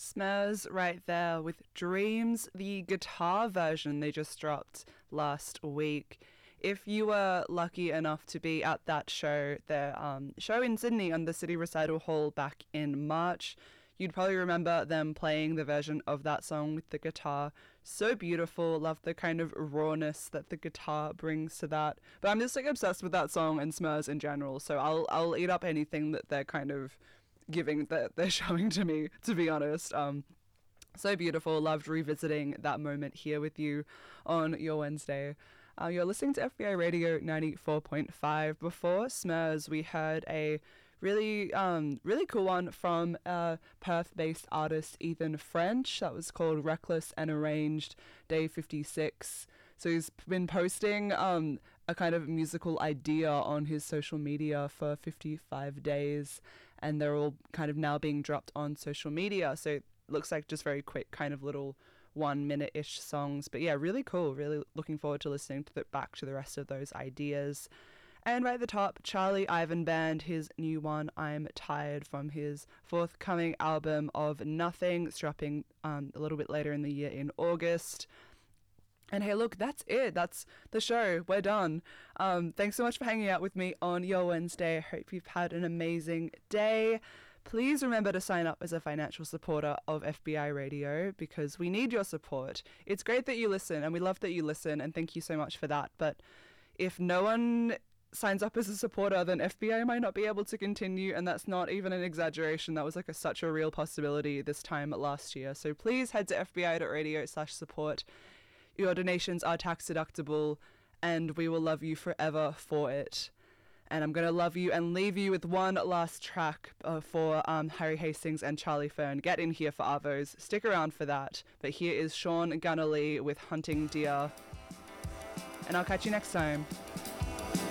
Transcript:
Smurs right there with Dreams, the guitar version they just dropped last week. If you were lucky enough to be at that show, their show in Sydney on the City Recital Hall back in March, you'd probably remember them playing the version of that song with the guitar. So beautiful, love the kind of rawness that the guitar brings to that. But I'm just like obsessed with that song and Smurs in general, so I'll eat up anything that they're kind of giving, that they're showing to me, to be honest. So beautiful, loved revisiting that moment here with you on your Wednesday. You're listening to FBI Radio 94.5. Before Smurs, we heard a really cool one from Perth-based artist Ethan French. That was called Reckless and Arranged Day 56. So he's been posting a kind of musical idea on his social media for 55 days, and they're all kind of now being dropped on social media. So it looks like just very quick kind of little 1 minute-ish songs. But yeah, really cool. Really looking forward to listening to back to the rest of those ideas. And right at the top, Charlie Ivan Band, his new one, I'm Tired, from his forthcoming album of Nothing. It's dropping a little bit later in the year in August. And hey, look, that's it. That's the show. We're done. Thanks so much for hanging out with me on your Wednesday. I hope you've had an amazing day. Please remember to sign up as a financial supporter of FBI Radio, because we need your support. It's great that you listen, and we love that you listen, and thank you so much for that. But if no one signs up as a supporter, then FBI might not be able to continue, and that's not even an exaggeration. That was like such a real possibility this time last year. So please head to fbi.radio/support. Your donations are tax deductible, and we will love you forever for it. And I'm going to love you and leave you with one last track for Harry Hastings and Charlie Fern. Get in here for Arvos. Stick around for that. But here is Sean Gunnerly with Hunting Deer. And I'll catch you next time.